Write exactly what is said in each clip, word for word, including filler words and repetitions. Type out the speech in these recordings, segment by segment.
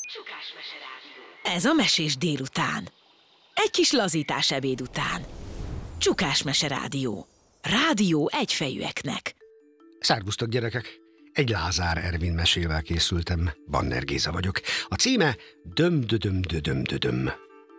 Csukásmese rádió. Ez a mesés délután. Egy kis lazítás ebéd után. Csukásmese rádió. Rádió egyfejűeknek. Szervusztok, gyerekek! Egy Lázár Ervin mesével készültem. Banner Géza vagyok. A címe Döm-dödöm-dödöm-dödöm.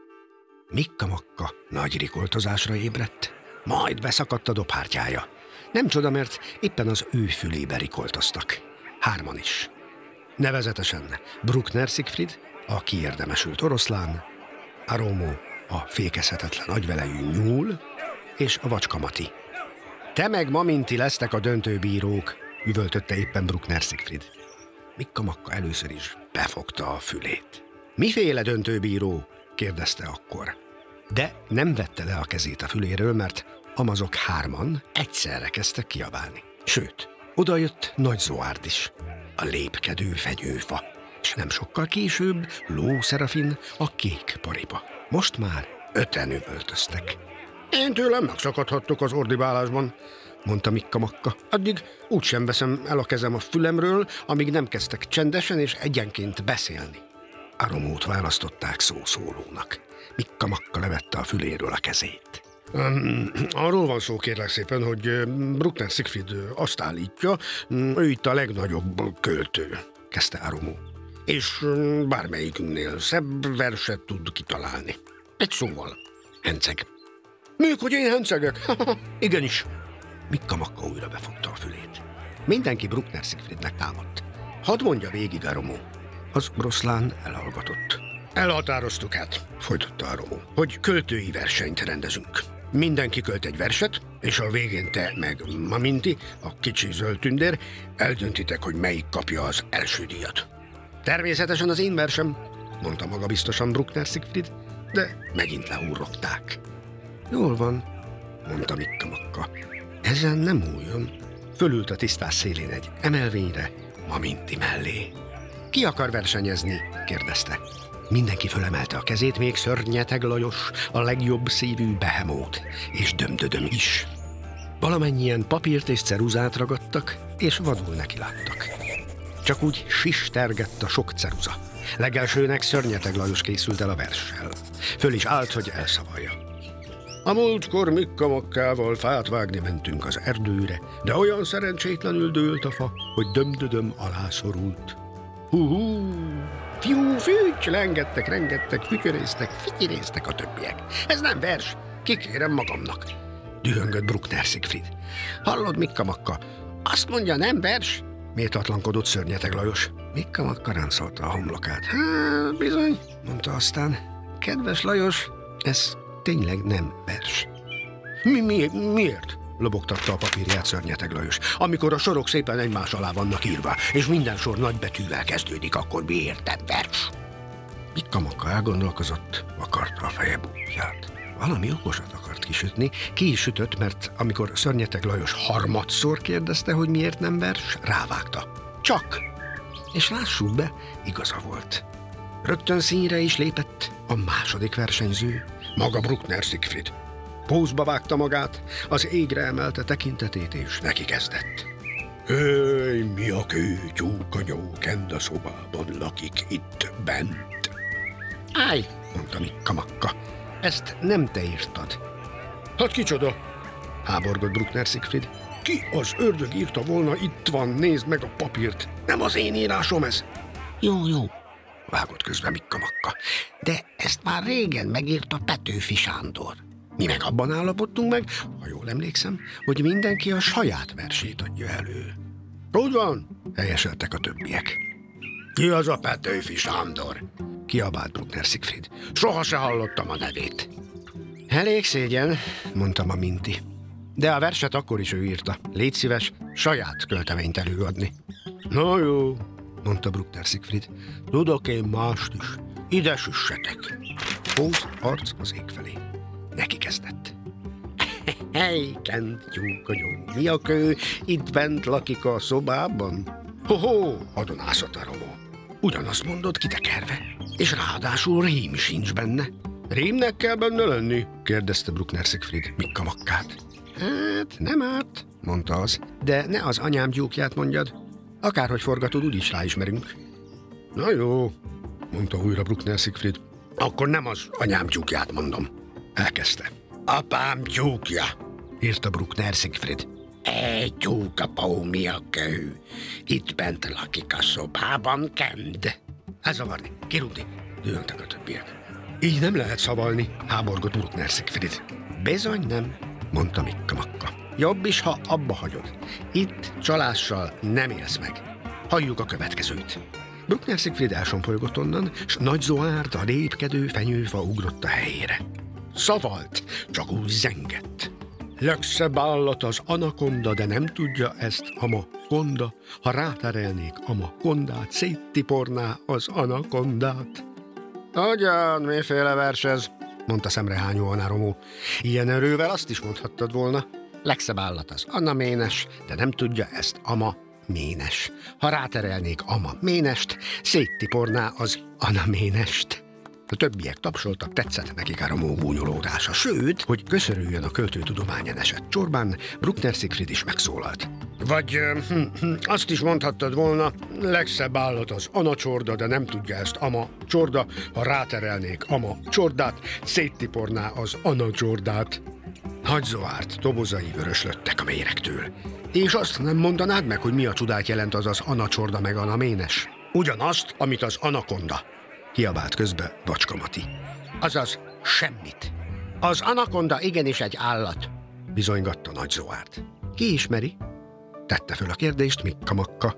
Mikka-makka nagy rikoltozásra ébredt, majd beszakadt a dobhártyája. Nem csoda, mert éppen az ő fülébe rikoltoztak. Hárman is. Nevezetesen Bruckner Siegfried, a kiérdemesült oroszlán, Aromo, a fékezhetetlen agyvelejű nyúl, és a vacska Mati. Te meg Maminti lesztek a döntőbírók, üvöltötte éppen Bruckner Siegfried. Mikka-makka először is befogta a fülét. Miféle döntőbíró? Kérdezte akkor. De nem vette le a kezét a füléről, mert amazok hárman egyszerre kezdtek kiabálni. Sőt, odajött Nagy Zoárd is, a lépkedő fenyőfa, és nem sokkal később Ló Szerafin, a kék paripa. Most már öten üvöltöztek. Én tőlem megszakadhattok az ordibálásban, mondta Mikka-makka. Addig úgysem veszem el a kezem a fülemről, amíg nem kezdtek csendesen és egyenként beszélni. Aromót választották szószólónak. Mikka-makka levette a füléről a kezét. Um, arról van szó, kérlek szépen, hogy Bruckner Siegfried azt állítja, ő itt a legnagyobb költő, kezdte Aromó. És bármelyikünknél szebb verset tud kitalálni. Egy szóval, henceg. Még hogy én hencegek? Igenis. Mikka-makka újra befogta a fülét. Mindenki Bruckner Siegfriednek támadt. Hadd mondja végig, Aromó. Az oroszlán elhallgatott. Elhatároztuk hát, folytatta Aromó, hogy költői versenyt rendezünk. Mindenki költ egy verset, és a végén te meg Maminti, a kicsi zöld tündér, eldöntitek, hogy melyik kapja az első díjat. Természetesen az én versem, mondta magabiztosan Bruckner Siegfried, de megint lehúrogták. Jól van, mondta Mikka-makka. Ezen nem újjon. Fölült a tisztás szélén egy emelvényre, Maminti mellé. Ki akar versenyezni? Kérdezte. Mindenki fölemelte a kezét, még Szörnyeteg Lajos, a legjobb szívű behemót, és Döm-dödöm is. Valamennyien papírt és ceruzát ragadtak, és vadul nekiláttak. Csak úgy sistergett a sok ceruza. Legelsőnek Szörnyeteg Lajos készült el a verssel. Föl is állt, hogy elszavalja. A múltkor Mikka-makkával fát vágni mentünk az erdőre, de olyan szerencsétlenül dőlt a fa, hogy Döm-dödöm alá szorult. Hú-hú! Fiú, fűcs! Lengettek, rengettek, fütyöréztek, fityiréztek a többiek. Ez nem vers, kikérem magamnak. Dühöngött Bruckner Siegfried. Hallod, Mikka-makka? Azt mondja, nem vers? Méltatlankodott Szörnyeteg Lajos. Mikka-makka ráncolta a homlokát. Hát, bizony, mondta aztán. Kedves Lajos, ez tényleg nem vers. Mi, mi, miért? Lobogtatta a papírját Szörnyeteg Lajos. Amikor a sorok szépen egymás alá vannak írva, és minden sor nagybetűvel kezdődik, akkor miért nem vers? Mikka-makka elgondolkozott, vakarta a feje bújját. Valami okosat akart kisütni, ki is sütött, mert amikor Szörnyeteg Lajos harmadszor kérdezte, hogy miért nem vers, rávágta. Csak! És lássuk be, igaza volt. Rögtön színre is lépett a második versenyző, maga Bruckner Siegfried. Pózba vágta magát, az égre emelte tekintetét, és neki kezdett. Höj, mi a kő, tyúkanyó, kend a szobában lakik itt bent. Állj, mondta Mikka-makka, ezt nem te írtad. Hát kicsoda? Háborgott Bruckner Siegfried. Ki az ördög írta volna, itt van, nézd meg a papírt. Nem az én írásom ez. Jó, jó, vágott közbe Mikka-makka, de ezt már régen megírta Petőfi Sándor. Mi meg abban állapodtunk meg, ha jól emlékszem, hogy mindenki a saját versét adja elő. Úgy van, helyeseltek a többiek. Ki az a Petőfi Sándor? Kiabált Bruckner Siegfried. Soha se hallottam a nevét. Elég szégyen, mondta Maminti. De a verset akkor is ő írta. Légy szíves, saját költeményt előadni. Na jó, mondta Bruckner Siegfried. Tudok én mást is. Ide süssetek. Póz, arc az ég felé. Neki kezdett. Hely, kent tyúkanyó, mi a kő, itt bent lakik a szobában? Ho-ho, adonászott Aromó. Ugyanazt mondod kitekerve, és ráadásul rím sincs benne. Rímnek kell benne lenni? Kérdezte Bruckner Siegfried Mikka-makkát. Hát, nem árt, mondta az, de ne az anyám gyúkját mondjad. Akárhogy forgatod, úgyis ráismerünk. Na jó, mondta újra Bruckner Siegfried. Akkor nem az anyám tyúkját mondom. Elkezdte. Apám tyúkja, írta Bruckner Siegfried. Egy tyúkapó mi a kő. Itt bent lakik a szobában kend. Elzavarni, kirúgni, dühöngtek a többiek. Így nem lehet szavalni, háborgott Bruckner Siegfried. Bizony nem, mondta Mikka Makka. Jobb is, ha abba hagyod. Itt csalással nem élsz meg. Halljuk a következőt. Bruckner Siegfried elsompolygott onnan, s Nagy Zoárd, a répkedő fenyőfa ugrott a helyére. Szavalt, csak úgy zengett. Legszebb állat az anakonda, de nem tudja ezt ama konda. Ha ráterelnék ama kondát, széttiporná az anakondát. Hogyan, miféle vers ez? Mondta szemrehányóan Áromó. Ilyen erővel azt is mondhattad volna. Legszebb állat az anaménes, de nem tudja ezt ama ménes. Ha ráterelnék ama ménest, széttiporná az anaménest. A többiek tapsoltak, tetszett nekik Áromó gúnyolódása. Sőt, hogy köszörüljön a költőtudományon esett csorbán, Bruckner Siegfried is megszólalt. Vagy hm, hm, azt is mondhattad volna, legszebb állat az anacsorda, de nem tudja ezt ama csorda. Ha ráterelnék ama csordát, széttiporná az anacsordát. Nagy Zoárd tobozai vöröslöttek a méregtől. És azt nem mondanád meg, hogy mi a csodát jelent az az anacsorda meg anaménes? Ugyanazt, amit az anakonda, kiabált közbe Bacska Mati. Azaz semmit. Az anakonda igenis egy állat, bizonygatta Nagy Zoárd. Ki ismeri? Tette föl a kérdést Mikka Makka.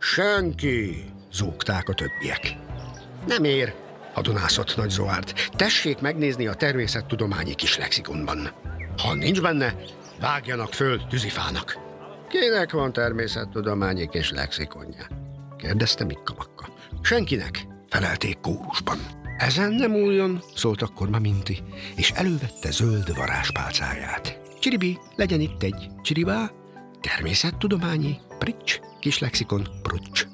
Senki, zúgták a többiek. Nem ér, hadonászott Nagy Zoárd. Tessék megnézni a természettudományi kis lexikonban. Ha nincs benne, vágjanak föl tűzifának. Kinek van természettudományi kis lexikonja? Kérdezte Mikka Makka. Senkinek, felelték kórusban. Ezen nem újjon, szólt akkor Maminti, és elővette zöld varázspálcáját. Csiribi, legyen itt egy csiribá, természettudományi, prics, kis lexikon, prucs.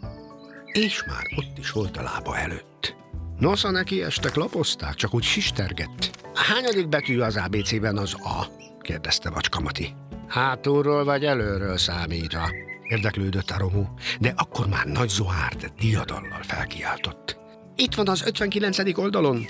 És már ott is volt a lába előtt. Nosza neki estek, lapozták, csak úgy sistergett. Hányadik betű az á bé cében az A? kérdezte Bacska Mati. Hátulról vagy előről számítva, érdeklődött Áromó, de akkor már Nagy Zoárd diadallal felkiáltott. Itt van az ötvenkilencedik oldalon,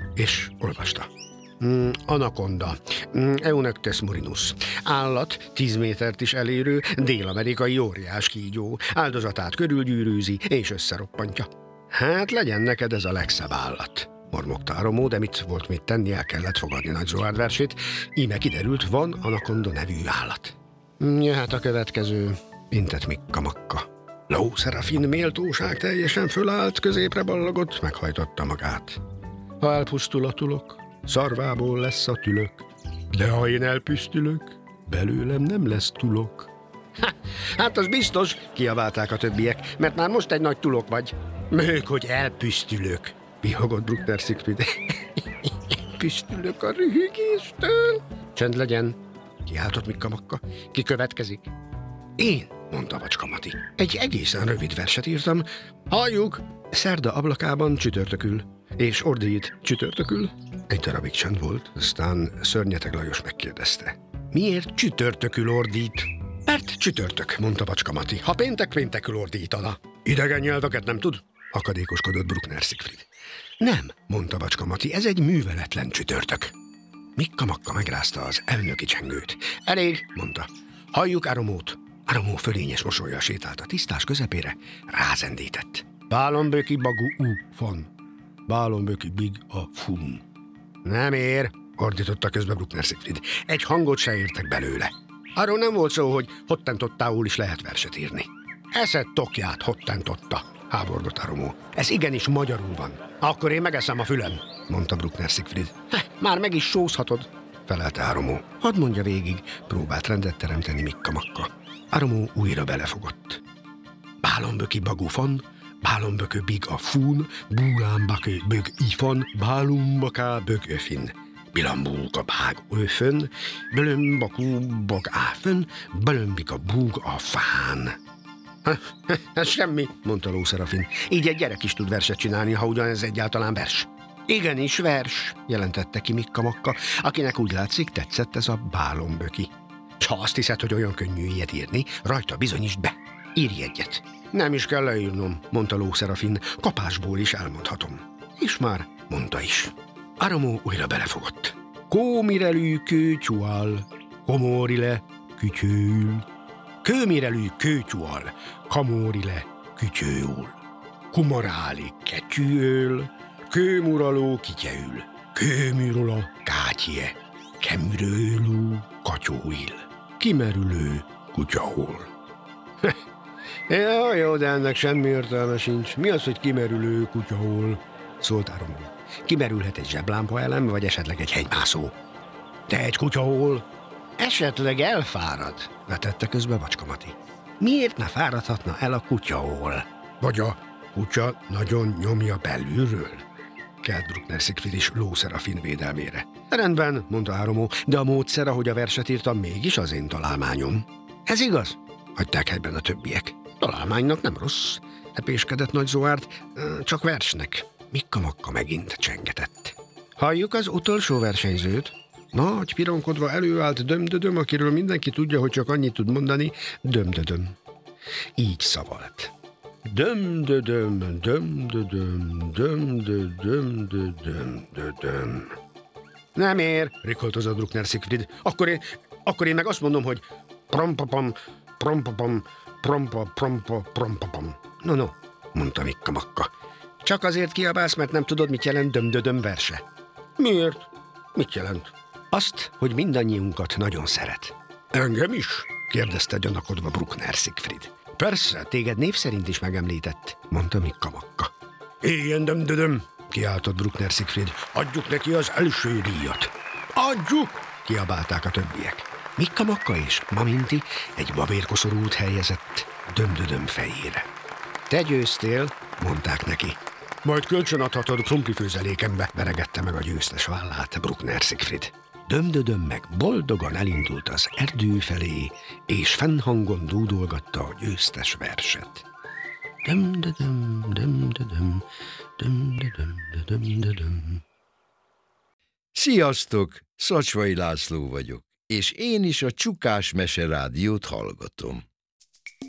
és olvasta. Mm, anakonda, mm, Eunectes murinus. Állat, tíz métert is elérő, dél-amerikai óriás kígyó. Áldozatát körülgyűrűzi és összeroppantja. Hát legyen neked ez a legszebb állat, mormogta Áromó, de mit volt mit tenni, el kellett fogadni Nagy Zoárd versét. Íme kiderült, van anakonda nevű állat. Jöhet a következő, intett Mikka Makka. Ló Szerafin méltóság teljesen fölállt, középre ballagott, meghajtotta magát. Ha elpusztul a tulok, szarvából lesz a tülök, de ha én elpüsztülök, belőlem nem lesz tulok. Ha, hát az biztos, kiabálták a többiek, mert már most egy nagy tulok vagy. Mög, hogy elpüsztülök, bihogott Bruckner Siegfried. Püsztülök a rühögéstől. Csend legyen, kiáltott Mikka Makka. Ki következik? Én, mondta Bacska Mati. Egy egészen rövid verset írtam. Halljuk! Szerda ablakában csütörtökül, és ordít csütörtökül. Egy darabig csend volt, aztán Szörnyeteg Lajos megkérdezte. Miért csütörtökül ordít? Mert csütörtök, mondta Bacska Mati. Ha péntek, péntekül ordítana. Idegen nyelveket nem tud? Akadékoskodott Bruckner Siegfried. Nem, mondta Bacska Mati, ez egy műveletlen csütörtök. Mikka Makka megrázta az elnöki csengőt. Elég, mondta. Halljuk Áromót. Áromó fölényes mosollyal sétált a tisztás közepére, rázendített. Bálonböki bagu u fan. Bálonböki big a fun. Nem ér, ordította közbe Bruckner Siegfried. Egy hangot se értek belőle. Arról nem volt szó, hogy hottentottául is lehet verset írni. Eszed tokját hottentotta, háborgott Áromó. Ez igenis magyarul van. Akkor én megeszem a fülem, mondta Bruckner Siegfried. Heh, már meg is sózhatod, felelte Áromó. Hadd mondja végig, próbált rendet teremteni Mikka Makka. Áromó újra belefogott. Bálonböki bagufan, bálonbökö big a fún, búlámbakö bög ifan, bálumbaká bög öfin. Bilambulka bág öfön, bölömbakú bag áfön, bölömbika búg a fán. Ez semmi, mondta Ló Szerafin. Így egy gyerek is tud verset csinálni, ha ugyanez egyáltalán vers. Igenis vers, jelentette ki Mikka Makka, akinek úgy látszik tetszett ez a bálonböki. S ha azt hiszed, hogy olyan könnyű ilyet írni, rajta bizonyítsd be. Írj egyet. Nem is kell leírnom, mondta Ló Szerafin, kapásból is elmondhatom. és már mondta is. Áramó újra belefogott. Kómirelű kőtyúal, komorile kütyőül. Kőmirelű kőtyúal, kamórile kütyőül. Kumaráli ketyűöl, kőmuraló kityeül. Kőműrola kátyie, kemrőlú katyóil. Kimerülő kutyahol. Ja, jó, de ennek semmi értelme sincs. Mi az, hogy kimerülő kutyahol? Szólt Áramó. Kimerülhet egy zseblámpa elem, vagy esetleg egy hegymászó. De egy kutyahol esetleg elfárad, vetette közbe Bacska Mati. Miért ne fáradhatna el a kutyahol? Vagy a kutya nagyon nyomja belülről? Kelt Bruckner Siegfried is Ló Szerafin védelmére. Rendben, mondta Áramó, de a módszer, ahogy a verset írtam, mégis az én találmányom. Ez igaz? Hagyták helyben a többiek. Találmánynak nem rossz, tepéskedett Nagy Zoárd, csak versnek. Mikka-makka megint csengetett. Halljuk az utolsó versenyzőt? Nagy pironkodva előállt Dömdödöm, akiről mindenki tudja, hogy csak annyit tud mondani, Dömdödöm. Így szavalt. Dömdödöm, dömdödöm, dömdödöm, dömdödöm. Nem ér, rikoltozott Bruckner Siegfried. Akkor én, akkor én meg azt mondom, hogy prompapam, prompapam, prompa, prompa, prompapam. No, no, mondta Mikka-makka. Csak azért kiabálsz, mert nem tudod, mit jelent Dömdödöm verse. Miért? Mit jelent? Azt, hogy mindannyiunkat nagyon szeret. Engem is? Kérdezte gyanakodva Bruckner Siegfried. Persze, téged név szerint is megemlített, mondta Mikka-makka. Éljen Dömdödöm, kiáltott Bruckner Siegfried. Adjuk neki az első díjat. Adjuk! Kiabálták a többiek. Mikka-makka és Maminti egy babérkoszorút helyezett Dömdödöm fejére. Te győztél, mondták neki. Majd kölcsönadhatod krumplifőzelékembe, veregette meg a győztes vállát Bruckner Siegfried. Dömdödöm meg boldogan elindult az erdő felé, és fennhangon dúdolgatta a győztes verset. Dömdödöm, dömdödöm, dömdödöm, dömdödöm. Sziasztok! Szacsvai László vagyok, és én is a Csukás Mese Rádiót hallgatom.